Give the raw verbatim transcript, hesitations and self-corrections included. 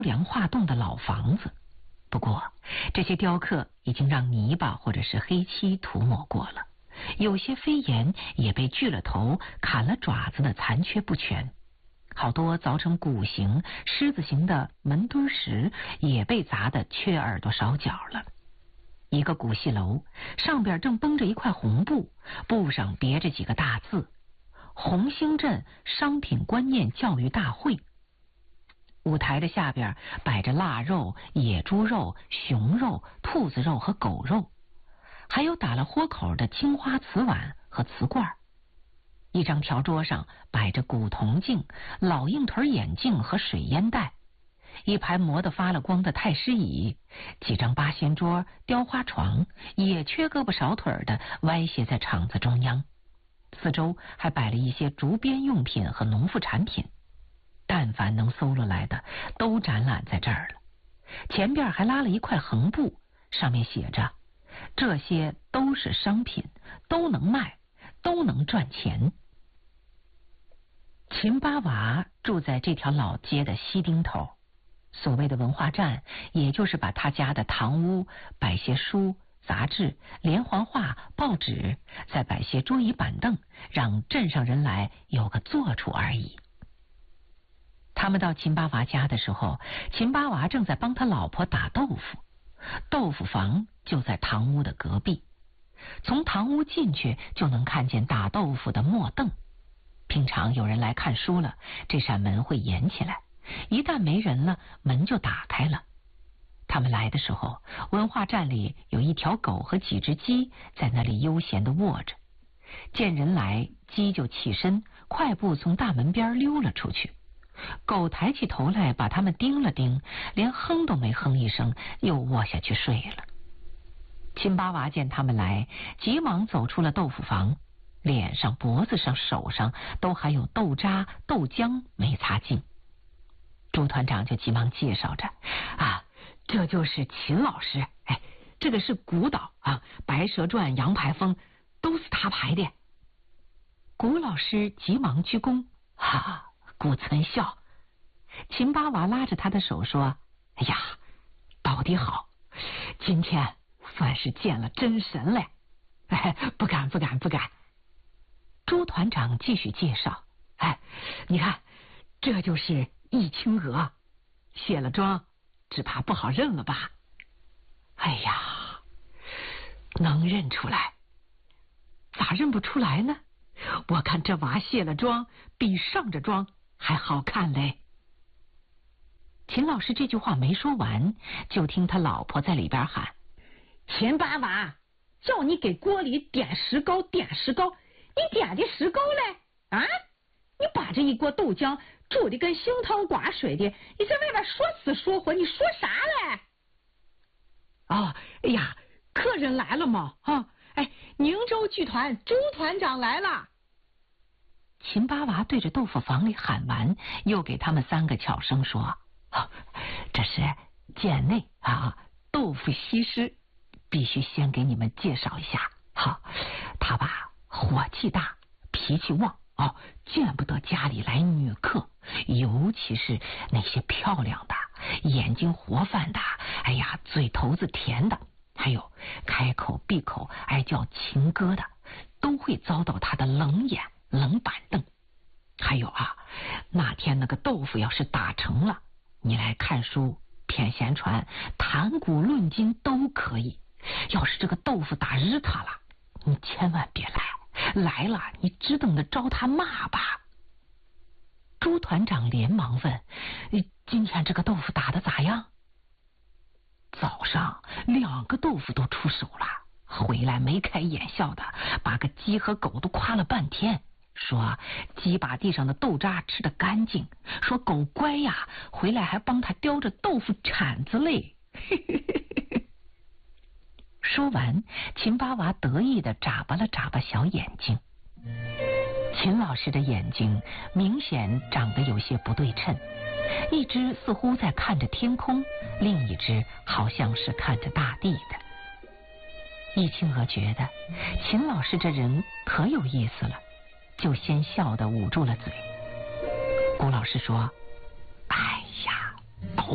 梁画栋的老房子，不过这些雕刻已经让泥巴或者是黑漆涂抹过了，有些飞檐也被锯了头、砍了爪子的残缺不全，好多凿成鼓形、狮子形的门墩石也被砸得缺耳朵少角了。一个古戏楼上边正绷着一块红布，布上别着几个大字：红星镇商品观念教育大会。舞台的下边摆着腊肉、野猪肉、熊肉、兔子肉和狗肉，还有打了豁口的青花瓷碗和瓷罐。一张条桌上摆着古铜镜、老硬腿眼镜和水烟袋，一排磨得发了光的太师椅，几张八仙桌、雕花床也缺胳膊少腿的歪斜在场子中央，四周还摆了一些竹编用品和农副产品，但凡能搜罗来的都展览在这儿了。前边还拉了一块横布，上面写着：这些都是商品，都能卖，都能赚钱。秦八娃住在这条老街的西丁头，所谓的文化站，也就是把他家的堂屋摆些书、杂志、连环画、报纸，再摆些桌椅板凳，让镇上人来有个坐处而已。他们到秦八娃家的时候，秦八娃正在帮他老婆打豆腐，豆腐房就在堂屋的隔壁，从堂屋进去就能看见打豆腐的磨凳。平常有人来看书了，这扇门会掩起来，一旦没人了，门就打开了。他们来的时候，文化站里有一条狗和几只鸡在那里悠闲地卧着，见人来，鸡就起身，快步从大门边溜了出去。狗抬起头来把他们盯了盯，连哼都没哼一声，又卧下去睡了。秦八娃见他们来，急忙走出了豆腐房，脸上、脖子上、手上都还有豆渣、豆浆没擦净。朱团长就急忙介绍着：啊，这就是秦老师，哎，这个是古导啊，白蛇传、杨排风都是他排的。古老师急忙鞠躬：哈，顾存孝。秦八娃拉着他的手说：哎呀，到底好，今天算是见了真神了。哎，不敢不敢不敢。朱团长继续介绍：哎，你看，这就是易青娥，卸了妆只怕不好认了吧？哎呀，能认出来？咋认不出来呢？我看这娃卸了妆比上着妆还好看嘞。秦老师这句话没说完，就听他老婆在里边喊：秦八娃，叫你给锅里点石膏，点石膏，你点的石膏嘞？啊，你把这一锅豆浆煮的跟腥汤寡水的，你在外边说死说活，你说啥嘞？哦，哎呀，客人来了嘛，啊，哎，宁州剧团朱团长来了。秦八娃对着豆腐房里喊完，又给他们三个巧声说：哦，这是贱内啊，豆腐西施，必须先给你们介绍一下。好，他吧火气大，脾气旺哦，见不得家里来女客，尤其是那些漂亮的、眼睛活泛的，哎呀，嘴头子甜的，还有开口闭口爱叫情歌的，都会遭到他的冷眼、冷板凳。还有啊，那天那个豆腐要是打成了，你来看书、谝闲传、谈古论今都可以。要是这个豆腐打日他了，你千万别来，来了你只等着招他骂吧。朱团长连忙问：今天这个豆腐打得咋样？早上两个豆腐都出手了，回来眉开眼笑的，把个鸡和狗都夸了半天，说鸡把地上的豆渣吃得干净，说狗乖呀，回来还帮他叼着豆腐铲子嘞。说完，秦八娃得意地眨巴了眨巴小眼睛。秦老师的眼睛明显长得有些不对称，一只似乎在看着天空，另一只好像是看着大地的。易青娥觉得秦老师这人可有意思了，就先笑得捂住了嘴。顾老师说：哎呀，